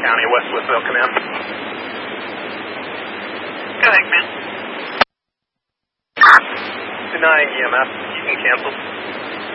County, West Smithville, command. Go ahead, man. Denying EMS, you can cancel.